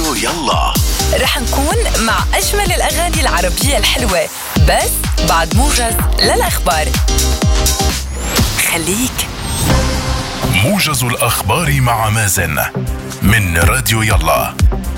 راديو يلا رح نكون مع أجمل الأغاني العربية الحلوة، بس بعد موجز للأخبار. خليك موجز الأخبار مع مازن من راديو يلا.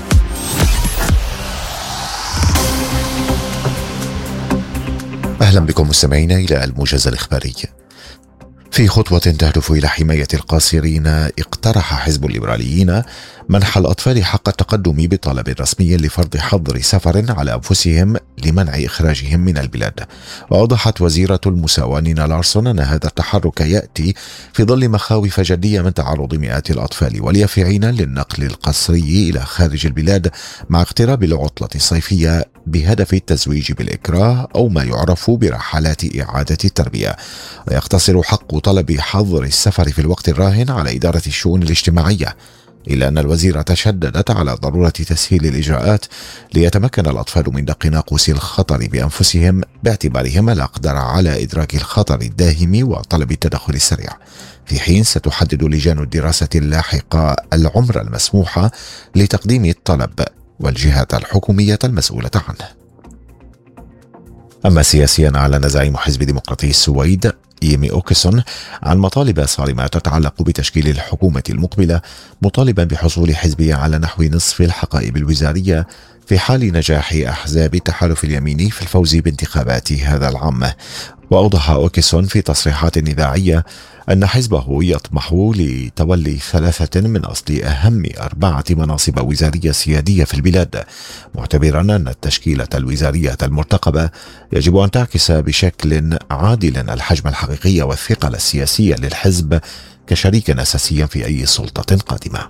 أهلا بكم مستمعين إلى الموجز الإخباري. في خطوة تهدف إلى حماية القاصرين، اقترح حزب الليبراليين منح الأطفال حق التقدم بطلب رسمي لفرض حظر سفر على أنفسهم لمنع إخراجهم من البلاد. وأوضحت وزيرة المساواة نينا لارسون أن هذا التحرك يأتي في ظل مخاوف جدية من تعرض مئات الأطفال واليافعين للنقل القسري إلى خارج البلاد مع اقتراب العطلة الصيفية بهدف التزويج بالإكراه أو ما يعرف برحلات إعادة التربية. ويقتصر حق طلب حظر السفر في الوقت الراهن على إدارة الشؤون الاجتماعية، إلا أن الوزيرة تشددت على ضرورة تسهيل الإجراءات ليتمكن الأطفال من دق ناقوس الخطر بأنفسهم، باعتبارهم الأقدر على إدراك الخطر الداهم وطلب التدخل السريع، في حين ستحدد لجان الدراسة اللاحقة العمر المسموح لتقديم الطلب والجهات الحكومية المسؤولة عنه. أما سياسيا، أعلن زعيم حزب ديمقراطي السويد ييمي أوكسون عن مطالب صارمة تتعلق بتشكيل الحكومة المقبلة، مطالبا بحصول حزبه على نحو نصف الحقائب الوزارية في حال نجاح أحزاب التحالف اليميني في الفوز بانتخابات هذا العام. وأوضح أوكسون في تصريحات إذاعية أن حزبه يطمح لتولي 3 من أصل أهم 4 مناصب وزارية سيادية في البلاد، معتبرا أن التشكيلة الوزارية المرتقبة يجب أن تعكس بشكل عادل الحجم الحقيقي والثقل السياسي للحزب كشريك أساسي في أي سلطة قادمة.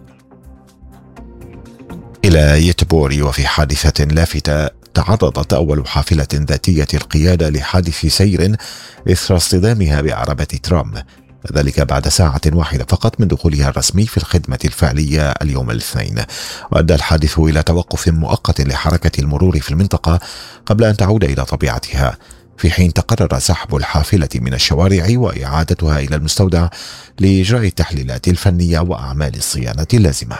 إلى يتبوري، وفي حادثة لافتة تعرضت أول حافلة ذاتية القيادة لحادث سير إثر اصطدامها بعربة ترام، ذلك بعد ساعة واحدة فقط من دخولها الرسمي في الخدمة الفعلية اليوم الاثنين. وأدى الحادث إلى توقف مؤقت لحركة المرور في المنطقة قبل أن تعود إلى طبيعتها، في حين تقرر سحب الحافلة من الشوارع وإعادتها إلى المستودع لإجراء التحليلات الفنية وأعمال الصيانة اللازمة.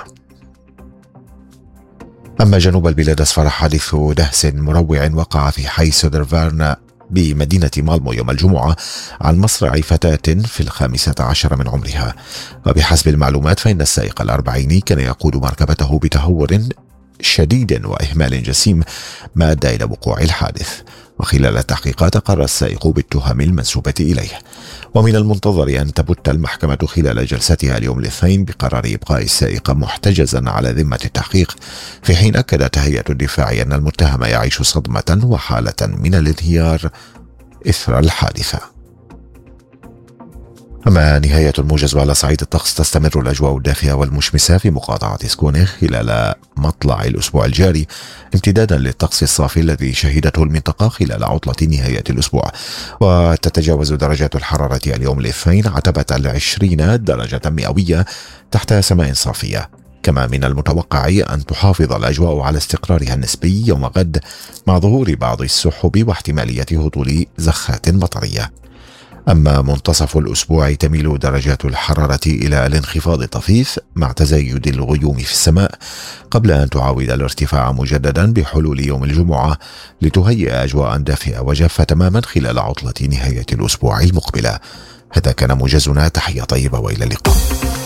أما جنوب البلاد، أسفر حادث دهس مروع وقع في حي سودرفارن بمدينة مالمو يوم الجمعة عن مصرع فتاة في 15 من عمرها. وبحسب المعلومات فإن السائق الأربعيني كان يقود مركبته بتهور شديد وإهمال جسيم ما أدى إلى وقوع الحادث. وخلال التحقيقات قرر السائق بالتهم المنسوبة إليه. ومن المنتظر أن تبت المحكمة خلال جلستها اليوم الاثنين بقرار إبقاء السائق محتجزا على ذمة التحقيق، في حين أكدت هيئة الدفاع أن المتهم يعيش صدمة وحالة من الانهيار إثر الحادثة. أما نهاية الموجز، وعلى صعيد الطقس تستمر الأجواء الدافئة والمشمسة في مقاطعة سكونه خلال مطلع الأسبوع الجاري، امتدادا للطقس الصافي الذي شهدته المنطقة خلال عطلة نهاية الأسبوع. وتتجاوز درجات الحرارة اليوم الاثنين عتبة 20 درجة مئوية تحت سماء صافية. كما من المتوقع أن تحافظ الأجواء على استقرارها النسبي يوم غد، مع ظهور بعض السحب واحتمالية هطول زخات مطرية. أما منتصف الأسبوع تميل درجات الحرارة إلى الانخفاض الطفيف مع تزايد الغيوم في السماء، قبل أن تعاود الارتفاع مجددا بحلول يوم الجمعة لتهيئ أجواء دافئة وجافة تماما خلال عطلة نهاية الأسبوع المقبلة. هذا كان موجزنا، تحية طيبة وإلى اللقاء.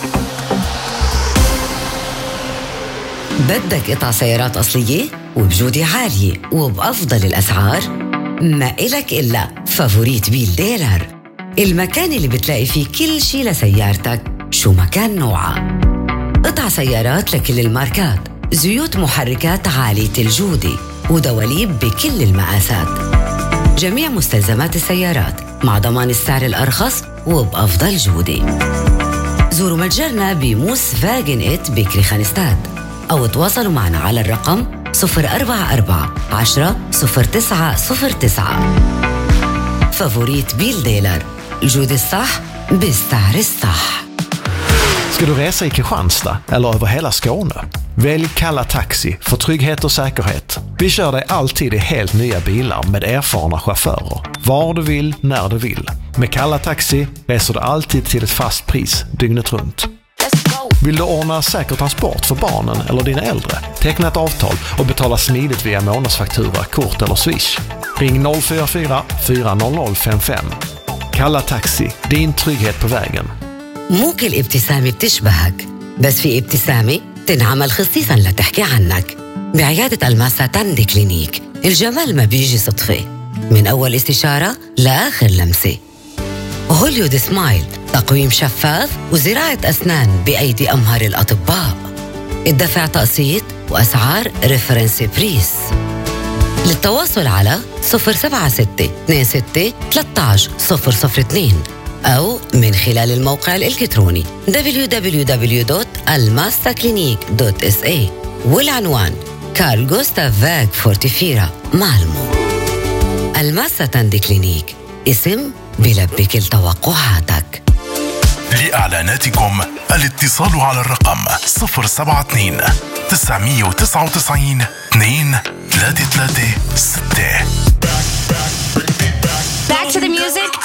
بدك قطع سيارات أصلية وبجودة عالية وبأفضل الأسعار؟ ما إلك إلا فافوريت بيل ديلر، المكان اللي بتلاقي فيه كل شي لسيارتك شو ما كان نوعها. قطع سيارات لكل الماركات، زيوت محركات عالية الجودة، ودواليب بكل المقاسات، جميع مستلزمات السيارات مع ضمان السعر الأرخص وبأفضل جودة. زوروا متجرنا بموس فاجن إت بكري خانستاد، أو تواصلوا معنا على الرقم 044 10 0909. فافوريت بيل ديلر، الجودة الصح بالسعر الصح. Ska du resa i Kristianstad eller över hela Skåne? Välj Kalla Taxi för trygghet och säkerhet. Vi kör dig alltid i helt nya bilar med erfarna chaufförer. Var du vill, när du vill. Med Kalla Taxi reser du alltid till ett fast pris dygnet runt. Let's go! Vill du ordna säker transport för barnen eller dina äldre? Teckna ett avtal och betala smidigt via månadsfaktura, kort eller Swish. Ring 044 400 55. Kalla Taxi, din trygghet på vägen. مو كل ابتسامة بتشبهك، بس في ابتسامة تنعمل خصيصاً لتحكي عنك. بعيادة الماسا تاندي كلينيك الجمال ما بيجي صدفة، من أول استشارة لآخر لمسة. هوليود سمايل، تقويم شفاف وزراعة أسنان بأيدي أمهر الأطباء. الدفع تقسيط وأسعار ريفرنس بريس. للتواصل على 076-26-13-002 أو من خلال الموقع الإلكتروني www.almastaclinic.sa والعنوان كارل غوستاف فاغ فورتيفيرا مالمو. الماسا تاندي كلينيك، اسم بلبي كل توقعاتك. لإعلاناتكم الاتصال على الرقم 072 999 2 336.